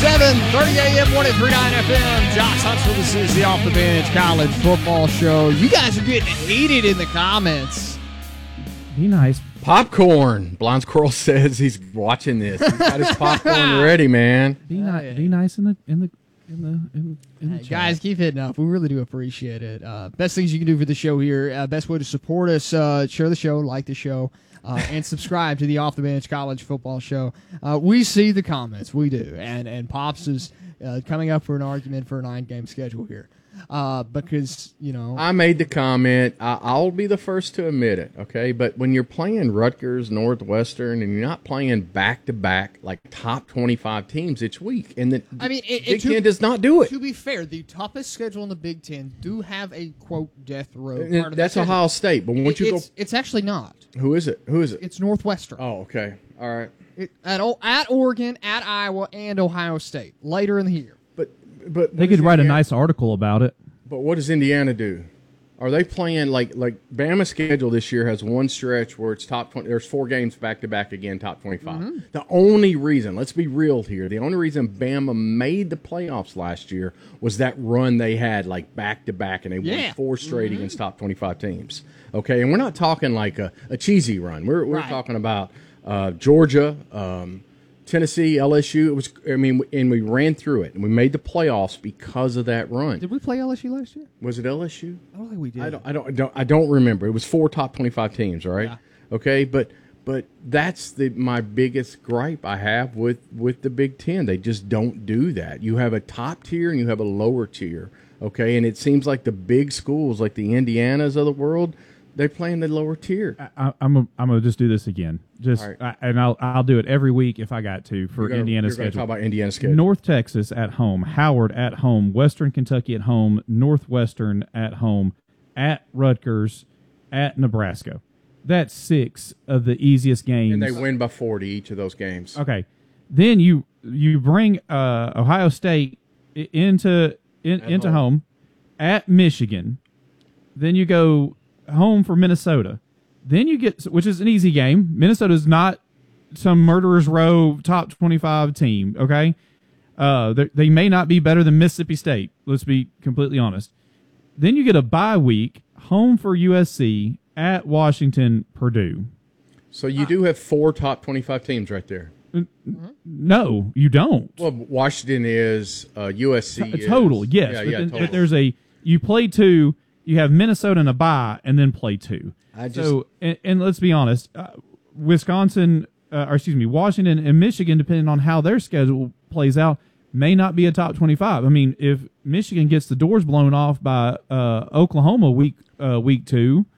7:30 a.m. 103.9 FM. Josh Huntsville, this is the Off the Bench College Football Show. You guys are getting heated in the comments. Be nice. Popcorn. Blind Squirrel says he's watching this. He's got his popcorn ready, man. Be nice in the chat. Guys, keep hitting up. We really do appreciate it. Best things you can do for the show here. Best way to support us, share the show, like the show, and subscribe to the Off the Bench College Football Show. We see the comments. We do. And Pops is coming up for an argument for a 9-game schedule here. Because, you know. I made the comment. I'll be the first to admit it, okay? But when you're playing Rutgers, Northwestern, and you're not playing back-to-back, like top 25 teams, it's weak. And the Big Ten does not do it. To be fair, the toughest schedule in the Big Ten do have a, quote, death row. That's Ohio State. But once you go. It's actually not. Who is it? It's Northwestern. Oh, okay. All right. At Oregon, at Iowa, and Ohio State later in the year. But they could write a nice article about it. But what does Indiana do? Are they playing like Bama's schedule this year has one stretch where it's top 20. There's 4 games back to back again, top 25. Mm-hmm. The only reason, let's be real here, the only reason Bama made the playoffs last year was that run they had like back to back, and they won 4 straight against top 25 teams. Okay, and we're not talking like a cheesy run. We're talking about Georgia. Tennessee, LSU, it was. And we ran through it, and we made the playoffs because of that run. Did we play LSU last year? Was it LSU? I don't think we did. I don't remember. It was 4 top 25 teams, right? Yeah. Okay, but that's my biggest gripe I have with the Big Ten. They just don't do that. You have a top tier and you have a lower tier. Okay, and it seems like the big schools, like the Indianas of the world, they play in the lower tier. I'm gonna just do this again. And I'll do it every week if I got to for Indiana's schedule. Talk about Indiana's schedule. North Texas at home, Howard at home, Western Kentucky at home, Northwestern at home, at Rutgers, at Nebraska. That's 6 of the easiest games. And they win by 40 each of those games. Okay, then you bring Ohio State into home at Michigan. Then you go home for Minnesota. Then you get, which is an easy game. Minnesota's not some murderer's row top 25 team, okay? They may not be better than Mississippi State. Let's be completely honest. Then you get a bye week, home for USC, at Washington, Purdue. So you do have 4 top 25 teams right there. No, you don't. Well, Washington is, USC is. Total, yes. Total. But there's you play 2, you have Minnesota in a bye, and then play 2. And let's be honest, Washington and Michigan, depending on how their schedule plays out, may not be a top 25. I mean, if Michigan gets the doors blown off by Oklahoma week 2,